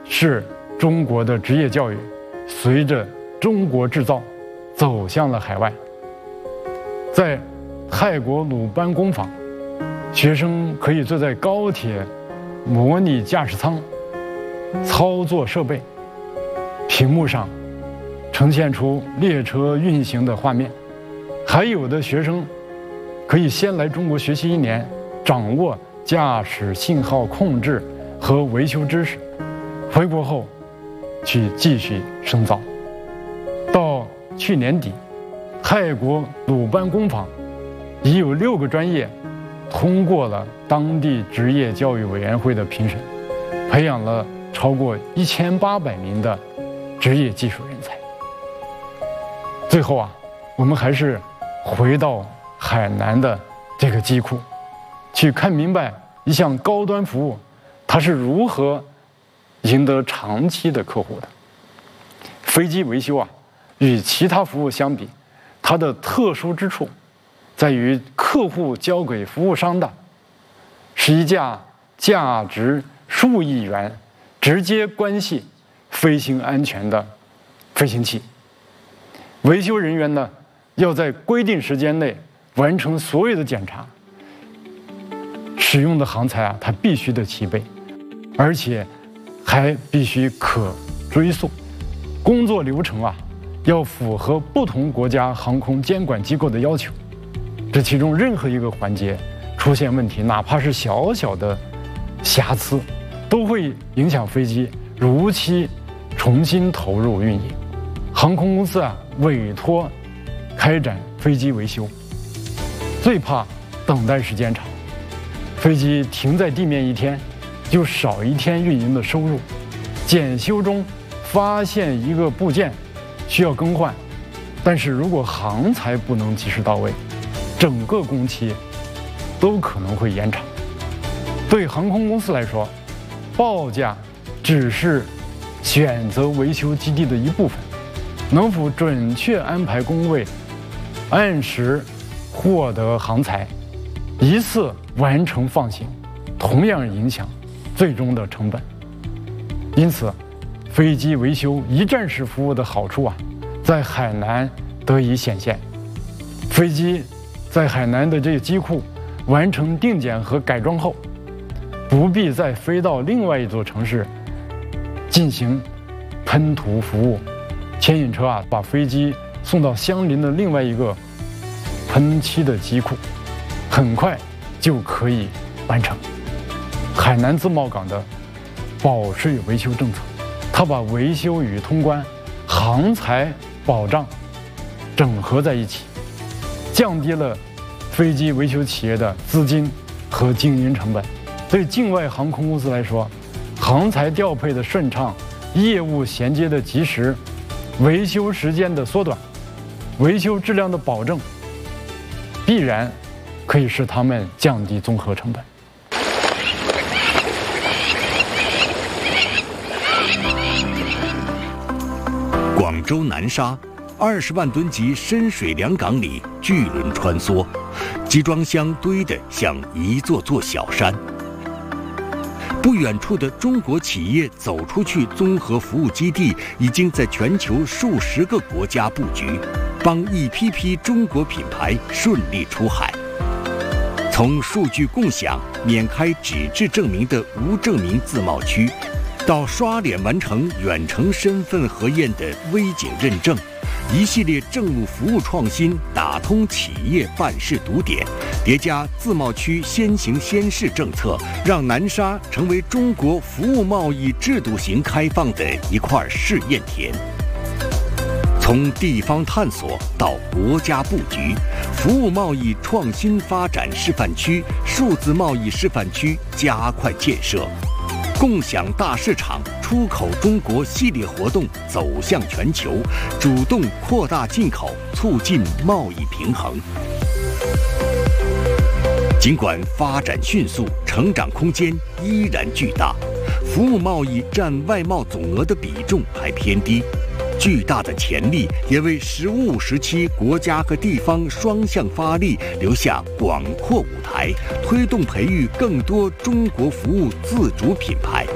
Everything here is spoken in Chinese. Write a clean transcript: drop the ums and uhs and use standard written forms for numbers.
是中国的职业教育随着中国制造走向了海外。在泰国鲁班工坊，学生可以坐在高铁模拟驾驶舱，操作设备，屏幕上呈现出列车运行的画面。还有的学生可以先来中国学习1年，掌握驾驶信号控制和维修知识，回国后去继续深造。到去年底，泰国鲁班工坊已有6个专业通过了当地职业教育委员会的评审，培养了超过1800名的职业技术人才。最后我们还是回到海南的这个机库，去看明白一项高端服务它是如何赢得长期的客户的。飞机维修与其他服务相比，它的特殊之处在于客户交给服务商的是一架价值数亿元、直接关系飞行安全的飞行器。维修人员呢，要在规定时间内完成所有的检查，使用的航材它必须得齐备，而且还必须可追溯。工作流程要符合不同国家航空监管机构的要求。这其中任何一个环节出现问题，哪怕是小小的瑕疵，都会影响飞机如期重新投入运营。航空公司委托开展飞机维修，最怕等待时间长，飞机停在地面1天，就少1天运营的收入。检修中发现一个部件需要更换，但是如果航材不能及时到位，整个工期都可能会延长。对航空公司来说，报价只是选择维修基地的一部分，能否准确安排工位，按时获得航材，一次完成放行，同样影响最终的成本。因此，飞机维修一站式服务的好处在海南得以显现。飞机在海南的这个机库完成定检和改装后，不必再飞到另外一座城市进行喷涂服务，牵引车把飞机送到相邻的另外一个喷漆的机库，很快就可以完成。海南自贸港的保税维修政策，它把维修与通关、航材保障整合在一起，降低了飞机维修企业的资金和经营成本。对境外航空公司来说，航材调配的顺畅、业务衔接的及时、维修时间的缩短、维修质量的保证，必然可以使他们降低综合成本。 广州南沙20万吨级深水良港里，巨轮穿梭，集装箱堆得像一座座小山。不远处的中国企业走出去综合服务基地已经在全球数十个国家布局，帮一批批中国品牌顺利出海。从数据共享、免开纸质证明的无证明自贸区，到刷脸完成远程身份核验的微景认证，一系列政务服务创新打通企业办事堵点，叠加自贸区先行先试政策，让南沙成为中国服务贸易制度型开放的一块试验田。从地方探索到国家布局，服务贸易创新发展示范区、数字贸易示范区加快建设。共享大市场、出口中国系列活动走向全球，主动扩大进口，促进贸易平衡。尽管发展迅速，成长空间依然巨大，服务贸易占外贸总额的比重还偏低。巨大的潜力也为实务时期国家和地方双向发力留下广阔舞台，推动培育更多中国服务自主品牌。